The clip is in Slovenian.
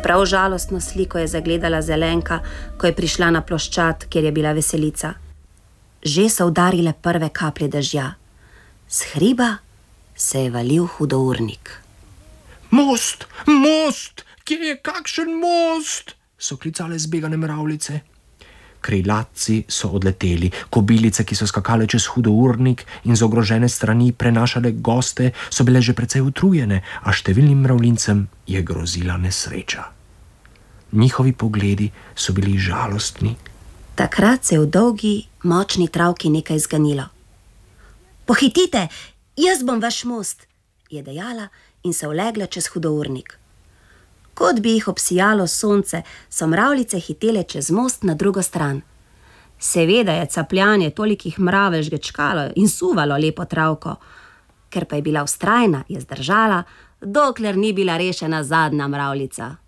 Prav žalostno sliko je zagledala Zelenka, ko je prišla na ploščad, kjer je bila veselica. Že so udarile prve kaplje dežja. S hriba se je valil hudournik. Most, most, kje je kakšen most? So klicale zbegane mravljice. Krilatci so odleteli, kobilice, ki so skakale čez hudournik in z ogrožene strani prenašale goste, so bile že precej utrujene, a številnim mravljincem je grozila nesreča. Njihovi pogledi so bili žalostni. Takrat se je v dolgi, močni travki nekaj zganilo. Pohitite, jaz bom vaš most, je dejala in se ulegla čez hudournik. Kot bi jih obsijalo sonce, so mravljice hitele čez most na drugo stran. Seveda je capljanje tolikih mravelj žgečkalo in suvalo lepo travko. Ker pa je bila vztrajna, je zdržala, dokler ni bila rešena zadnja mravljica.